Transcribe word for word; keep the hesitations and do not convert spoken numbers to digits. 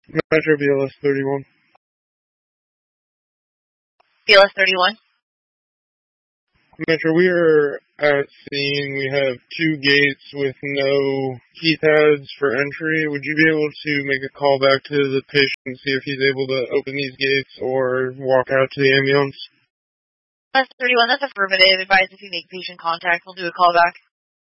Metro B L S thirty-one. B L S thirty-one? Metro, we are at scene. We have two gates with no keypads for entry. Would you be able to make a call back to the patient and see if he's able to open these gates or walk out to the ambulance? B L S thirty-one, that's affirmative. Advise if you make patient contact, we'll do a call back.